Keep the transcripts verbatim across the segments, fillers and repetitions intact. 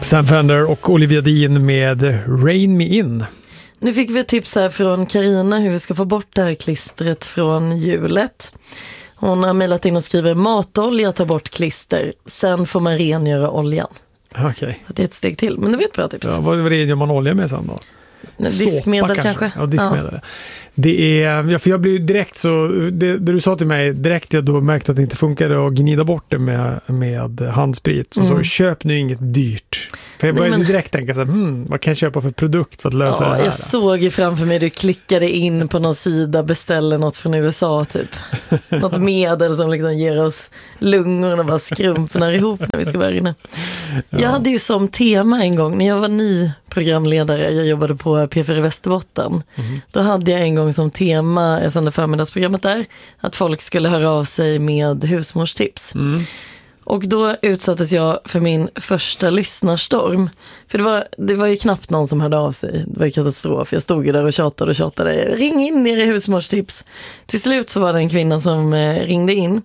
Sam Fender och Olivia Dean med Rain Me In. Nu fick vi ett tips här från Carina hur vi ska få bort det här klistret från hjulet. Hon har mejlat in och skriver matolja, ta bort klister. Sen får man rengöra oljan. Okej. Okay. Så det är ett steg till, men det vet bra tips. Ja, vad rengör man olja med sen då? Diskmedel kanske. kanske. Ja, diskmedel. Ja. Det är, ja, för jag blev direkt så, det, det du sa till mig direkt, jag då märkte att det inte funkade att gnida bort det med, med handsprit. Så, mm. så köp nu inget dyrt. För jag började Nej, men... direkt tänka så här, hmm, vad kan jag köpa för produkt för att lösa ja, det här? Jag såg ju framför mig, du klickade in på någon sida, beställer något från U S A typ. Något medel som liksom ger oss lungorna och bara skrumpnar ihop när vi ska börja inne. Ja. Jag hade ju som tema en gång, när jag var ny programledare, jag jobbade på P fyra Västerbotten. Mm. Då hade jag en gång som tema, jag sände förmiddagsprogrammet där, att folk skulle höra av sig med husmorstips. Mm. Och då utsattes jag för min första lyssnarstorm. För det var, det var ju knappt någon som hörde av sig. Det var ju katastrof. Jag stod ju där och tjatade och tjatade. Ring in er i husmorstips. Till slut så var det en kvinna som eh, ringde in.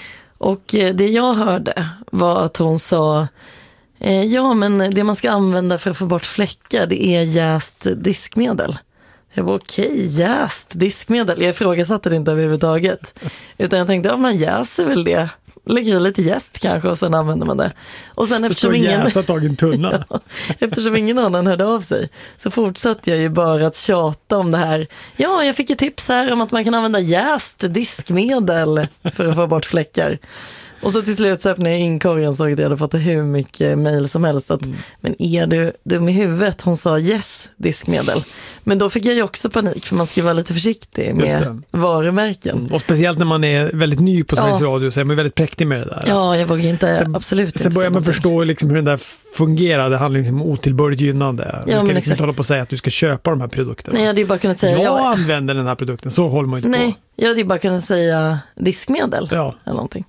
Och eh, det jag hörde var att hon sa eh, ja, men det man ska använda för att få bort fläckar, det är jäst diskmedel. Så jag var okej, okay, jäst diskmedel. Jag ifrågasatte det inte överhuvudtaget. Utan jag tänkte, ja man jäser väl det. Lägger lite jäst kanske och sen använder man det. Och sen eftersom ingen... en tunna. ja, eftersom ingen annan hörde av sig så fortsatte jag ju bara att tjata om det här. Ja, jag fick ju tips här om att man kan använda jäst diskmedel för att få bort fläckar. Och så till slut så öppnade jag inkorgen så att jag hade fått hur mycket mejl som helst. Att, mm. Men är du dum i huvudet? Hon sa yes, diskmedel. Men då fick jag ju också panik för man ska vara lite försiktig med varumärken. Mm. Och speciellt när man är väldigt ny på Sveriges ja. Radio så är man väldigt präktig med det där. Ja, jag vågar inte, sen, absolut inte. Sen börjar man förstå liksom hur den där fungerar. Det handlar liksom om otillbörligt gynnande. Du ja, ska liksom exakt. inte hålla på att säga att du ska köpa de här produkterna. Nej, jag hade ju bara kunnat säga... Jag ja, använder den här produkten, så håller man inte nej, på. Jag hade ju bara kunnat säga diskmedel ja. Eller någonting.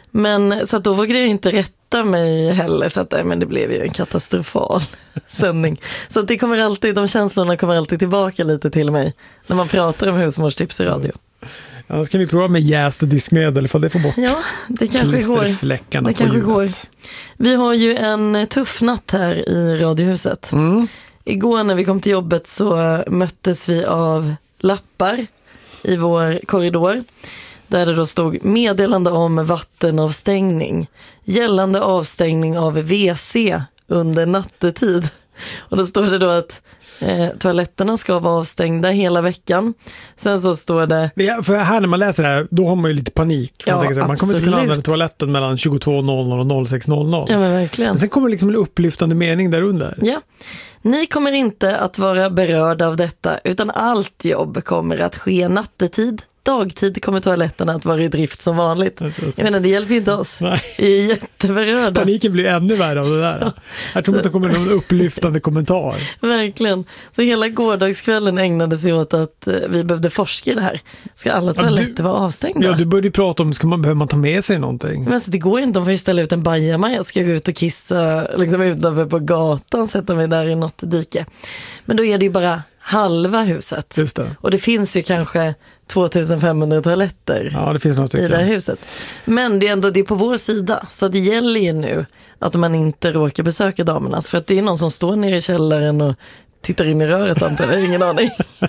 Men så att då vågade jag inte rätta mig heller, så att men det blev ju en katastrofal sändning. Så att det kommer alltid, de känslorna kommer alltid tillbaka lite till mig när man pratar om husmorstips i radio. Annars kan vi prova med jäst diskmedel för det får bort ja, det kanske går. Det kanske går. Vi har ju en tuff natt här i Radiohuset. Mm. Igår när vi kom till jobbet så möttes vi av lappar i vår korridor. Där det då stod meddelande om vattenavstängning. Gällande avstängning av W C under nattetid. Och då står det då att eh, toaletterna ska vara avstängda hela veckan. Sen så står det... Ja, för här när man läser det här, då har man ju lite panik. För ja, man, sig, man kommer inte kunna använda toaletten mellan tjugotvå noll noll och sex noll noll. Ja, men verkligen. Men sen kommer liksom en upplyftande mening där under. Ja. Ni kommer inte att vara berörda av detta, utan allt jobb kommer att ske nattetid. Dagtid kommer toaletterna att vara i drift som vanligt. Jag menar, det hjälper inte oss. Nej. Vi är jätteberörda. Paniken blir ännu värre av det där. Ja. Jag tror så... att det kommer någon upplyftande kommentar. Verkligen. Så hela gårdagskvällen ägnade sig åt att vi behövde forska i det här. Ska alla toaletter ja, du... vara avstängda? Ja, du började prata om, ska man, behöver man ta med sig någonting? Men alltså, det går ju inte, de får ju ställa ut en bajamaja. Jag ska gå ut och kissa liksom utanför på gatan, sätta mig där i något dike. Men då är det ju bara halva huset. Just det. Och det finns ju kanske tvåtusenfemhundra toaletter ja, det finns några stycken i det här huset. Men det är ändå det är på vår sida. Så det gäller ju nu att man inte råkar besöka damernas. För att det är någon som står nere i källaren och tittar in i röret, antar jag. Ingen aning.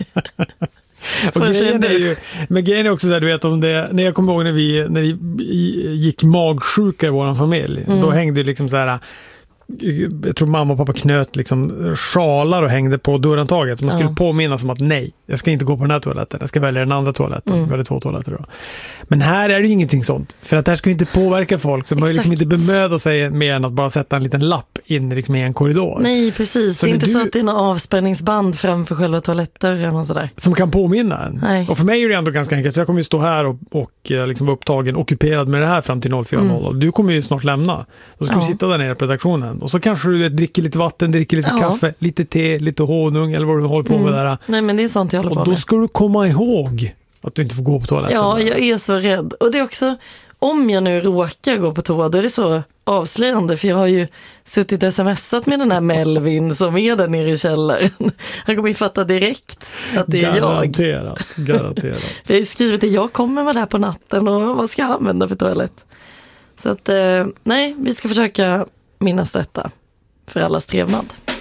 Och grejen är ju, men grejen är också så här, du vet om det, när jag kommer ihåg när vi när vi gick magsjuka i vår familj, mm. då hängde det liksom så här, jag tror mamma och pappa knöt liksom sjalar och hängde på dörrantaget så man skulle ja. påminna som att nej, jag ska inte gå på den här toaletten, jag ska välja den andra toaletten. Mm. Jag väljer två toaletter då. Men här är det ju ingenting sånt, för att det här ska ju inte påverka folk, så man har liksom inte bemöda sig mer än att bara sätta en liten lapp in liksom i en korridor. Nej, precis. Så det är inte du... så att det är någon avspänningsband framför själva toalettdörren och sådär. Som kan påminna en. Nej. Och för mig är det ändå ganska enkelt, för jag kommer ju stå här och, och liksom vara upptagen, ockuperad med det här fram till noll fyra noll. Mm. Du kommer ju snart lämna. Då ska ja. du sitta där nere på redaktionen. Och så kanske du dricker lite vatten, dricker lite ja. kaffe, lite te, lite honung eller vad du håller på med mm. där. Nej, men det är sånt jag håller på med. Och då ska du komma ihåg att du inte får gå på toaletten. Ja, där. jag är så rädd. Och det är också, om jag nu råkar gå på toa, då är det så avslöjande. För jag har ju suttit och smsat med den här Melvin som är där nere i källaren. Han kommer ju fatta direkt att det är garanterat, jag. Garanterat. Jag har ju skrivit att jag kommer vara där på natten och vad ska jag använda för toalett? Så att, eh, nej, vi ska försöka minnas detta. för allas trevnad.